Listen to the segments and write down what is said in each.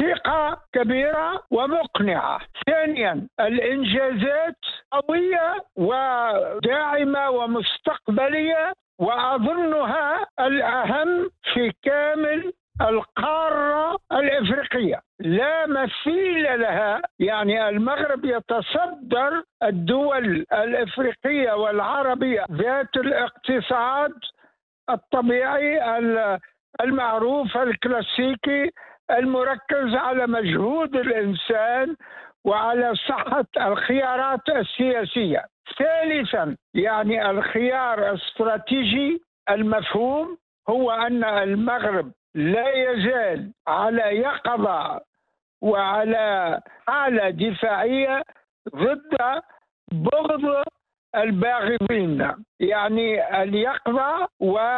ثقة كبيرة ومقنعة. ثانيا الإنجازات قوية وداعمة ومستقبلية، وأظنها الأهم في كامل القارة الإفريقية، لا مثيل لها. يعني المغرب يتصدر الدول الإفريقية والعربية ذات الاقتصاد الطبيعي المعروف الكلاسيكي المركز على مجهود الإنسان وعلى صحة الخيارات السياسية. ثالثا يعني الخيار الاستراتيجي المفهوم هو أن المغرب لا يزال على يقظة وعلى حالة دفاعية ضد بغض الباغضين، يعني اليقظة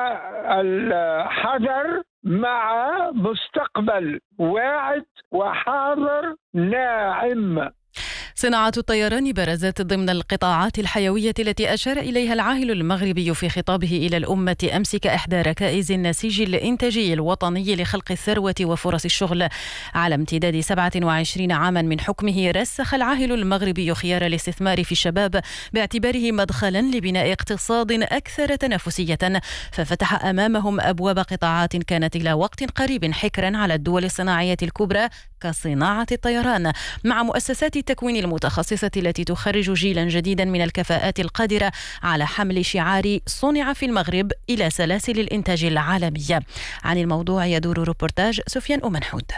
والحذر مع مستقبل واعد وحاضر ناعم. صناعة الطيران برزت ضمن القطاعات الحيوية التي أشار إليها العاهل المغربي في خطابه إلى الأمة أمس كإحدى ركائز النسيج الإنتاجي الوطني لخلق الثروة وفرص الشغل. على امتداد 27 عاما من حكمه رسخ العاهل المغربي خيار الاستثمار في الشباب باعتباره مدخلا لبناء اقتصاد أكثر تنافسية، ففتح أمامهم أبواب قطاعات كانت إلى وقت قريب حكرا على الدول الصناعية الكبرى كصناعة الطيران، مع مؤسسات التكوين المتخصصة التي تخرج جيلا جديدا من الكفاءات القادرة على حمل شعار صنع في المغرب إلى سلاسل الإنتاج العالمية. عن الموضوع يدور روبورتاج سفيان أمنحود.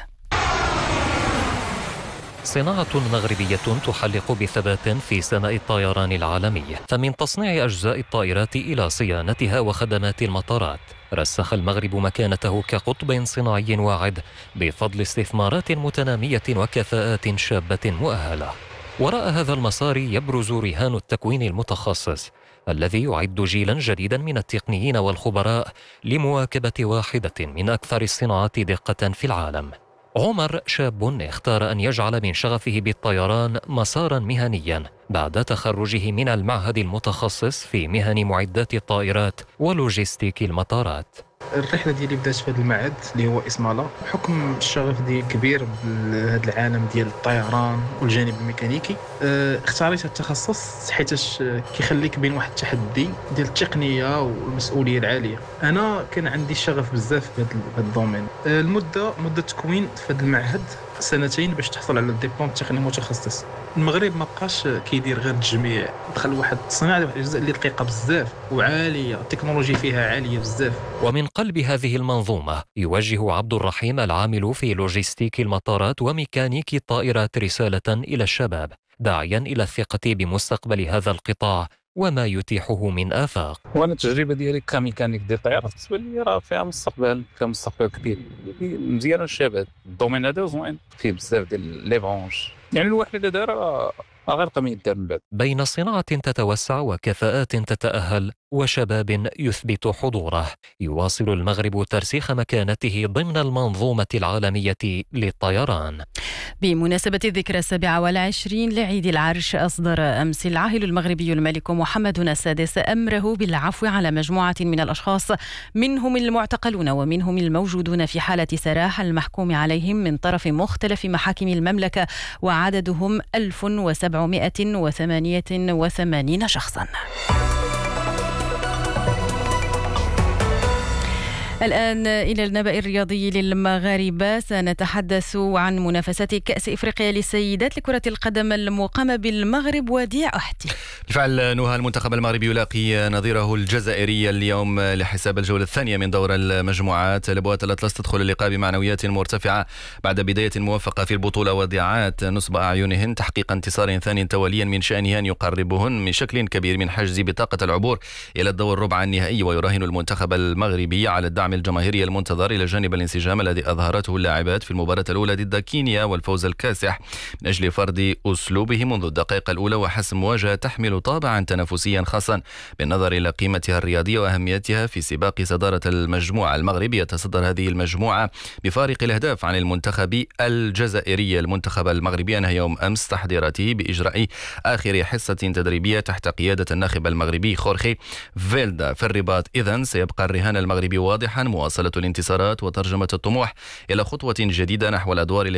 صناعة مغربية تحلق بثبات في سماء الطيران العالمي، فمن تصنيع أجزاء الطائرات إلى صيانتها وخدمات المطارات. رسخ المغرب مكانته كقطب صناعي واعد بفضل استثمارات متنامية وكفاءات شابة مؤهلة. وراء هذا المسار يبرز رهان التكوين المتخصص الذي يعد جيلا جديدا من التقنيين والخبراء لمواكبة واحدة من أكثر الصناعات دقة في العالم. عمر شاب اختار أن يجعل من شغفه بالطيران مسارا مهنيا بعد تخرجه من المعهد المتخصص في مهن معدات الطائرات ولوجستيك المطارات. الرحله ديالي بدات في هذا المعهد اللي هو اسمالا، بحكم الشغف ديالي كبير بهذا العالم ديال الطيران والجانب الميكانيكي. اختاريت التخصص حيتاش كيخليك بين واحد التحدي ديال التقنيه والمسؤوليه العاليه. انا كان عندي شغف بزاف في هذا الدومين. مده تكوين في هذا المعهد 2 باش تحصل على الدبلوم التقني المتخصص. المغرب ما بقاش كيدير غير التجميع، دخل واحد الصناعه واحد الجزء اللي دقيقه بزاف وعاليه، التكنولوجيا فيها عاليه بزاف. ومن قلب هذه المنظومه يوجه عبد الرحيم العامل في لوجستيك المطارات وميكانيك الطائرات رساله الى الشباب، داعيا الى الثقه بمستقبل هذا القطاع وما يتيحه من آفاق. وانا التجربه ديالي كميكانيك ديال الطياره بالنسبه لي راه فيها مستقبل كبير. مزيان الشباب الدومين هذا زوين فيه بزاف ديال لي برونش، يعني الواحد اللي دار غير قمي يدار من بعد. بين صناعة تتوسع وكفاءات تتأهل وشباب يثبت حضوره، يواصل المغرب ترسيخ مكانته ضمن المنظومة العالمية للطيران. بمناسبة الذكرى 27 لعيد العرش، أصدر أمس العاهل المغربي الملك محمد السادس أمره بالعفو على مجموعة من الأشخاص، منهم المعتقلون ومنهم الموجودون في حالة سراح المحكوم عليهم من طرف مختلف محاكم المملكة، وعددهم 1788 شخصا. الآن إلى النبأ الرياضي للمغاربة. سنتحدث عن منافسة كأس إفريقيا للسيدات لكرة القدم المقامة بالمغرب. وديع أحتي. بالفعل نهى المنتخب المغربي يلاقي نظيره الجزائري اليوم لحساب الجولة الثانية من دور المجموعات. الأبوات الأطلس تدخل اللقاء بمعنويات مرتفعة بعد بداية موفقة في البطولة، ودعات نصب أعينهن تحقيق انتصار ثاني تواليا من شأنها أن يقربهن من شكل كبير من حجز بطاقة العبور إلى الدور ربع النهائي. ويراهن المنتخب المغربي على الدعم الجماهيري المنتظر إلى جانب الانسجام الذي أظهرته اللاعبات في المباراة الأولى ضد كينيا والفوز الكاسح من أجل فرض أسلوبه منذ الدقائق الأولى وحسم مواجهة تحمل طابعا تنافسيا خاصا بالنظر إلى قيمتها الرياضية وأهميتها في سباق صدارة المجموعة. المغرب يتصدر هذه المجموعة بفارق الأهداف عن المنتخب الجزائري. المنتخب المغربي أنهى يوم أمس تحضيراته بإجراء آخر حصة تدريبية تحت قيادة الناخب المغربي خورخي فيلدا في الرباط. إذن سيبقى الرهان المغربي واضحا، مواصلة الانتصارات وترجمة الطموح إلى خطوة جديدة نحو الأدوار